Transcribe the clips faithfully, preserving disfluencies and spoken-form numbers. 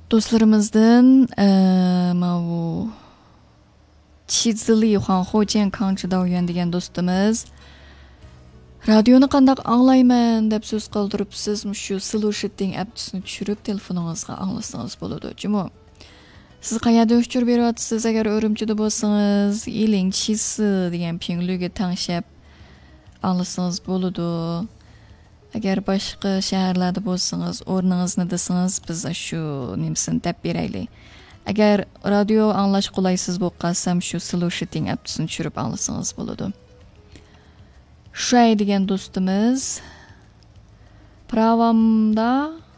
Dostlarımızdan bu Çizili Huanho Jian Kang Zhidao degan dostumuz radioni qandaq anglayman deb so'z qoldiribsiz, shu Solushitting app'ini tushirib telefoningizga anglasangiz bo'ladi. Jimo. Siz qayerda o'chir beryapsiz? Agar Urumchida bo'lsangiz, Iling Chisi degan pingliga tanishib anglasangiz bo'ladi. Agar boshqa shaharlarda bo'lsangiz, o'rningizni desangiz, biz shu nimsini deb beraylik. Agar radio anglash qulaysiz bo'lib qolsam, shu Solushitting app'ini tushirib anglasangiz bo'ladi. Shay degan do'stimiz Pravamda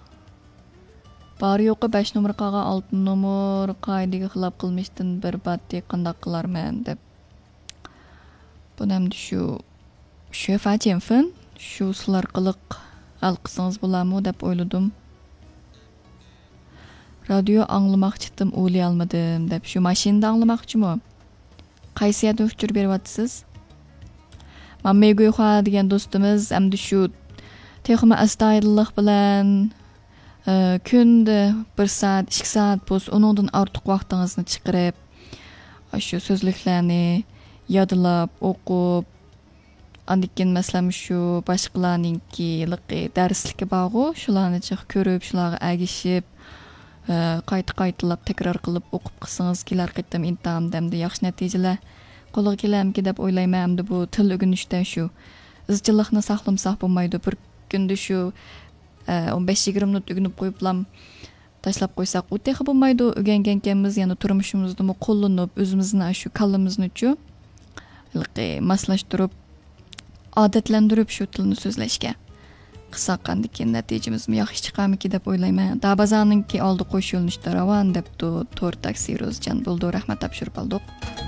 bar yo'qi besh nomer qolgan olti nomer qoidaga xilof qilmishdan bir batdek qandoq qilarman deb. Bu ham shu shu fajenfin shu usul orqali hal qilsangiz bo'ladimi deb o'yladim. Radio anglamoqchidim, o'ylay olmadim deb shu mashinada anglamoqchimi? Qaysi yerda o'chir beryapsiz? Mammeguy Xua degan do'stimiz hamda shu texma astoydillik bilan kunda bir soat, ikki soat bo'lsa, uningdan ortiq vaqtingizni chiqarib, shu so'zliklarni yodlab, o'qib, andikin masalan shu boshqalarningki darsligi bor-ku, shularni chiq ko'rib, shularga agishib, qayta-qaytalab takror qilib o'qib qilsangiz, kelar qaytam intamda yaxshi natijalar qo'lga kelamki deb o'ylayman. Hamda bu til o'rganishda shu izchillikni saqlamsak bo'lmaydi. Bir kunda shu o'n besh yigirma minut o'rganib qo'yiblam tashlab qo'ysak, u tex bo'lmaydi. O'rgangankanmiz, yana turmushimizda qo'llanib, o'zimizni shu kallamiznichu maslashtirib, odatlantirib shu tilni so'zlashga qilsak qandikin natijamiz yaxshi chiqarmiki deb o'ylayman. Dabazaninki oldi qo'sh yo'linishda ravon debdi to'rt taksi Ro'zjan bo'ldi. Rahmat topshirib oldik.